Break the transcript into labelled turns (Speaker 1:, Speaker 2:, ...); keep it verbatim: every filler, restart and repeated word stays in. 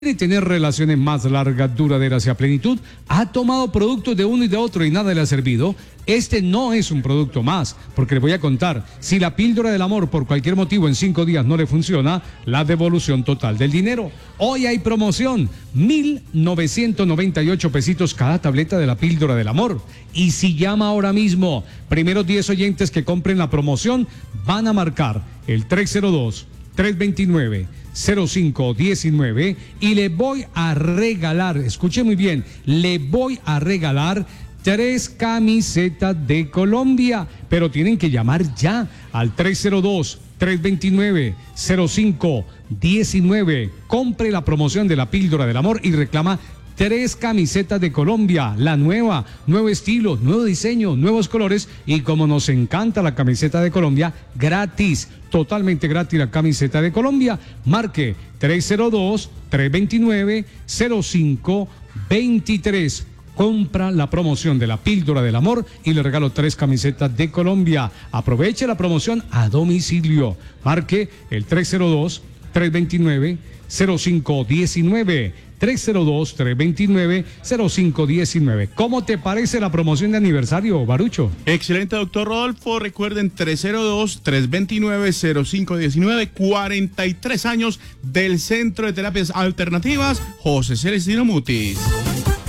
Speaker 1: quiere tener relaciones más largas, duraderas y a plenitud, ha tomado productos de uno y de otro y nada le ha servido. Este no es un producto más, porque le voy a contar, si la píldora del amor por cualquier motivo en cinco días no le funciona, la devolución total del dinero. Hoy hay promoción, mil novecientos noventa y ocho pesitos cada tableta de la píldora del amor. Y si llama ahora mismo, primeros diez oyentes que compren la promoción, van a marcar el tres cero dos, tres dos nueve, cero cinco uno nueve y le voy a regalar, escuche muy bien, le voy a regalar tres camisetas de Colombia, pero tienen que llamar ya al tres cero dos, tres dos nueve, cero cinco uno nueve. Compre la promoción de la píldora del amor y reclama tres camisetas de Colombia, la nueva, nuevo estilo, nuevo diseño, nuevos colores y como nos encanta la camiseta de Colombia, gratis, totalmente gratis la camiseta de Colombia. Marque tres cero dos, tres dos nueve, cero cinco dos tres. Compra la promoción de la píldora del amor y le regalo tres camisetas de Colombia. Aproveche la promoción a domicilio. Marque el tres cero dos, tres dos nueve, cero cinco uno nueve. tres cero dos, tres dos nueve, cero cinco uno nueve. ¿Cómo te parece la promoción de aniversario, Barucho?
Speaker 2: Excelente, doctor Rodolfo. Recuerden, tres cero dos, tres dos nueve, cero cinco uno nueve, cuarenta y tres años del Centro de Terapias Alternativas José Celestino Mutis.